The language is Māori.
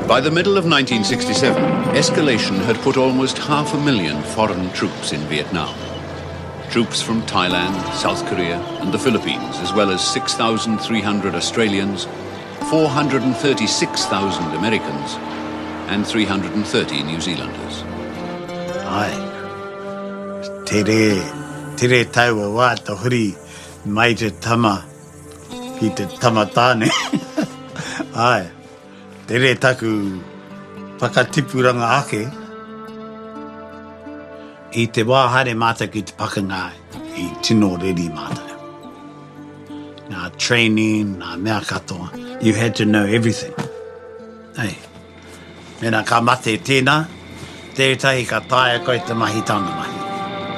By the middle of 1967, escalation had put almost 500,000 foreign troops in Vietnam. Troops from Thailand, South Korea and the Philippines, as well as 6,300 Australians, 436,000 Americans and 330 New Zealanders. Ai. Tere taua wā ta huri mai te tama ki te tamatāne. Ai. Tere taku whakatipuranga ake. I te wāhare māta ki te pakangai, I tino redi māta. Nā training, nā mea katoa. You had to know everything. Hey. Mena ka mate tēnā, tētahi ka taia koe te mahitanga mai.